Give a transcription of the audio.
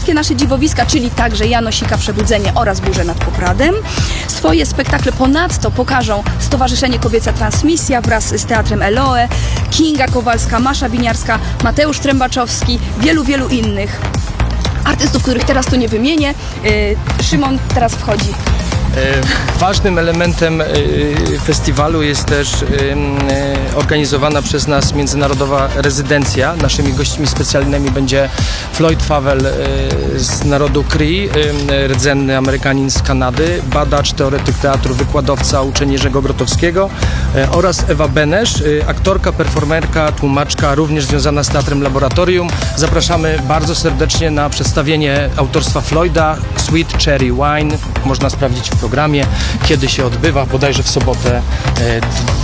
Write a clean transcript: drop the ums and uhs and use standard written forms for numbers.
wszystkie nasze dziwowiska, czyli także Janosika Przebudzenie oraz Burzę nad Popradem. Swoje spektakle ponadto pokażą Stowarzyszenie Kobieca Transmisja wraz z Teatrem Eloe, Kinga Kowalska, Masza Winiarska, Mateusz Trębaczowski, wielu innych artystów, których teraz tu nie wymienię. Szymon teraz wchodzi. Ważnym elementem festiwalu jest też organizowana przez nas międzynarodowa rezydencja. Naszymi gośćmi specjalnymi będzie Floyd Favel z narodu Cree, rdzenny Amerykanin z Kanady, badacz, teoretyk teatru, wykładowca, uczeń Jerzego Grotowskiego oraz Ewa Benesz, aktorka, performerka, tłumaczka, również związana z Teatrem Laboratorium. Zapraszamy bardzo serdecznie na przedstawienie autorstwa Floyda Sweet Cherry Wine. Można sprawdzić w programie, kiedy się odbywa, bodajże w sobotę